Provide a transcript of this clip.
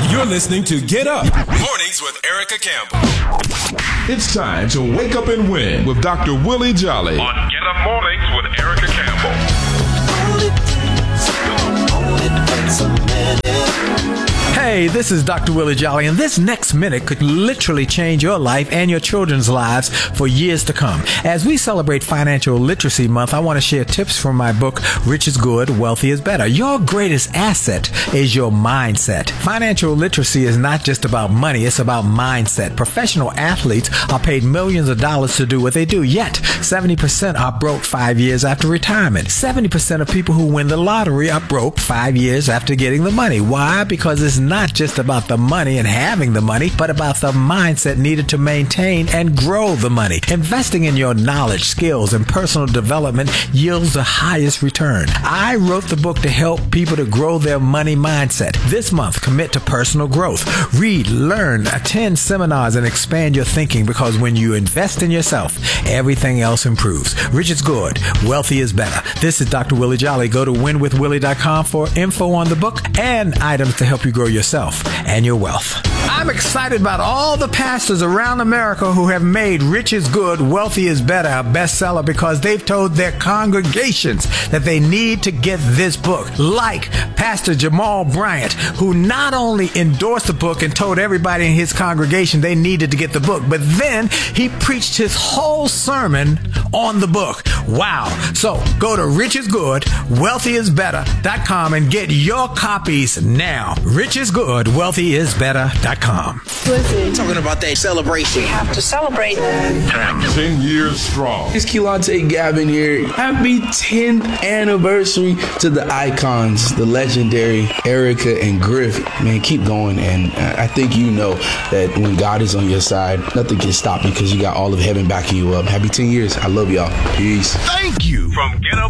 You're listening to Get Up Mornings with Erica Campbell. It's time to wake up and win with Dr. Willie Jolly on Get Up Mornings with Erica Campbell. Hey, this is Dr. Willie Jolly, and this next minute could literally change your life and your children's lives for years to come. As we celebrate Financial Literacy Month, I want to share tips from my book, Rich is Good, Wealthy is Better. Your greatest asset is your mindset. Financial literacy is not just about money, it's about mindset. Professional athletes are paid millions of dollars to do what they do, yet 70% are broke 5 years after retirement. 70% of people who win the lottery are broke 5 years after getting the money. Why? Because it's not just about the money and having the money, but about the mindset needed to maintain and grow the money. Investing in your knowledge, skills, and personal development yields the highest return. I wrote the book to help people to grow their money mindset. This month, commit to personal growth. Read, learn, attend seminars, and expand your thinking, because when you invest in yourself, everything else improves. Rich is good, wealthy is better. This is Dr. Willie Jolly. Go to winwithwillie.com for info on the book and items to help you grow yourself and your wealth. I'm excited about all the pastors around America who have made Rich is Good, Wealthy is Better a bestseller because they've told their congregations that they need to get this book. Like Pastor Jamal Bryant, who not only endorsed the book and told everybody in his congregation they needed to get the book, but then he preached his whole sermon on the book. Wow. So go to richisgood.wealthyisbetter.com and get your copies now. richisgoodwealthyisbetter.com. Listen, talking about that celebration. We have to celebrate. 10 years strong. It's Keelante Gavin here. Happy 10th anniversary to the icons, the legendary Erica and Griff. Man, keep going. And I think you know that when God is on your side, nothing can stop you because you got all of heaven backing you up. Happy 10 years. I love y'all. Peace. Thank you. From Get Up